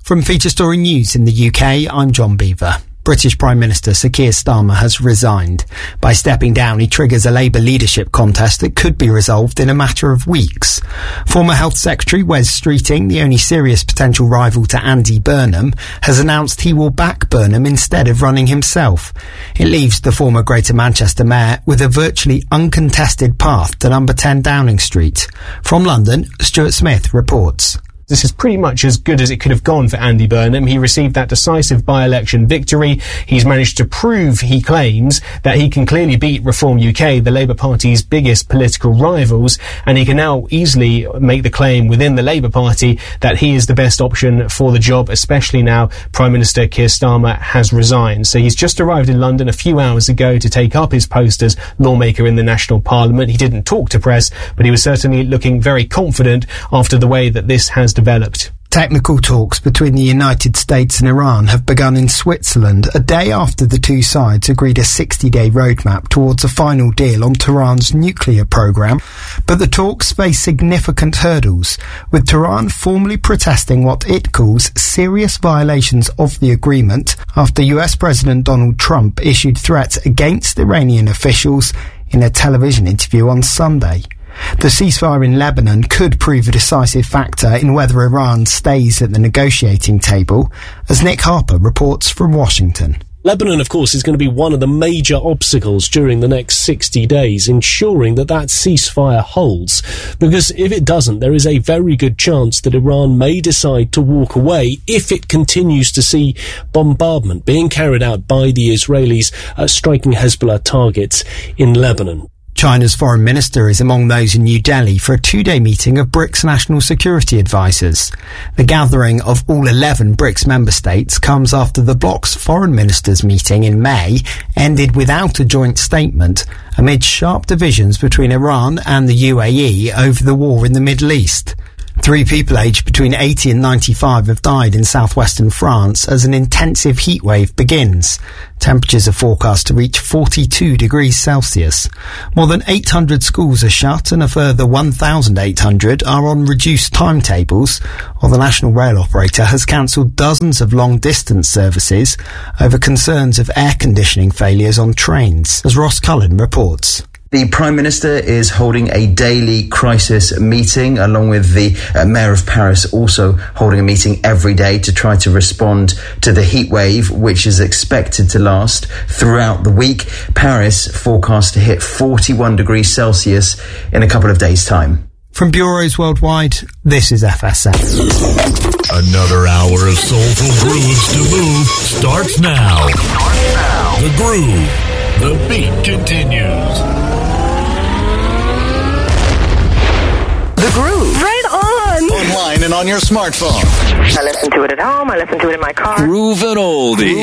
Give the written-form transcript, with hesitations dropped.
From Feature Story News in the UK, I'm John Beaver. British Prime Minister Sir Keir Starmer has resigned. By stepping down, he triggers a Labour leadership contest that could be resolved in a matter of weeks. Former Health Secretary Wes Streeting, the only serious potential rival to Andy Burnham, has announced he will back Burnham instead of running himself. It leaves the former Greater Manchester Mayor with a virtually uncontested path to number 10 Downing Street. From London, Stuart Smith reports. This is pretty much as good as it could have gone for Andy Burnham. He received that decisive by-election victory. He's managed to prove, he claims, that he can clearly beat Reform UK, the Labour Party's biggest political rivals, and he can now easily make the claim within the Labour Party that he is the best option for the job, especially now Prime Minister Keir Starmer has resigned. So he's just arrived in London a few hours ago to take up his post as lawmaker in the National Parliament. He didn't talk to press, but he was certainly looking very confident after the way that this has developed. Technical talks between the United States and Iran have begun in Switzerland a day after the two sides agreed a 60-day roadmap towards a final deal on Tehran's nuclear program. But the talks face significant hurdles, with Tehran formally protesting what it calls serious violations of the agreement after US President Donald Trump issued threats against Iranian officials in a television interview on Sunday. The ceasefire in Lebanon could prove a decisive factor in whether Iran stays at the negotiating table, as Nick Harper reports from Washington. Lebanon, of course, is going to be one of the major obstacles during the next 60 days, ensuring that ceasefire holds. Because if it doesn't, there is a very good chance that Iran may decide to walk away if it continues to see bombardment being carried out by the Israelis striking Hezbollah targets in Lebanon. China's foreign minister is among those in New Delhi for a two-day meeting of BRICS national security advisers. The gathering of all 11 BRICS member states comes after the bloc's foreign ministers' meeting in May ended without a joint statement amid sharp divisions between Iran and the UAE over the war in the Middle East. 3 people aged between 80 and 95 have died in southwestern France as an intensive heatwave begins. Temperatures are forecast to reach 42 degrees Celsius. More than 800 schools are shut and a further 1,800 are on reduced timetables, while the national rail operator has cancelled dozens of long-distance services over concerns of air conditioning failures on trains, as Ross Cullen reports. The Prime Minister is holding a daily crisis meeting, along with the Mayor of Paris also holding a meeting every day to try to respond to the heat wave, which is expected to last throughout the week. Paris forecast to hit 41 degrees Celsius in a couple of days' time. From bureaus worldwide, this is FSM. Another hour of soulful grooves to move starts now. The groove, the beat continues. The Groove. Right on. Online and on your smartphone. I listen to it at home. I listen to it in my car. Groove and oldie.